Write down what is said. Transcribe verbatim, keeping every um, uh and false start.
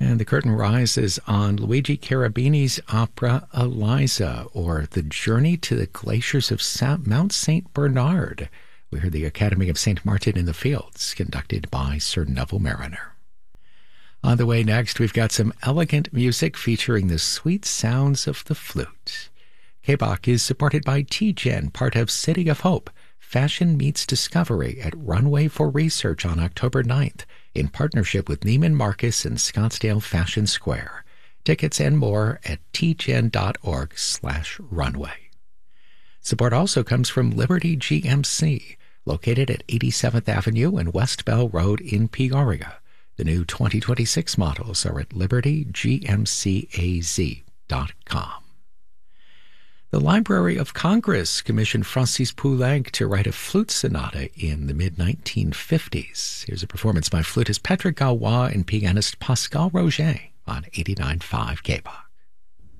And the curtain rises on Luigi Cherubini's opera Eliza, or The Journey to the Glaciers of Sa- Mount Saint Bernard. We heard the Academy of Saint Martin in the Fields, conducted by Sir Neville Mariner. On the way next, we've got some elegant music featuring the sweet sounds of the flute. K-Bach is supported by T-Gen, part of City of Hope. Fashion Meets Discovery at Runway for Research on October ninth in partnership with Neiman Marcus and Scottsdale Fashion Square. Tickets and more at tgen.org slash runway. Support also comes from Liberty G M C, located at eighty-seventh Avenue and West Bell Road in Peoria. The new twenty twenty-six models are at liberty g m c a z dot com. The Library of Congress commissioned Francis Poulenc to write a flute sonata in the mid nineteen fifties. Here's a performance by flutist Patrick Galois and pianist Pascal Roger on eighty-nine point five K-Bach.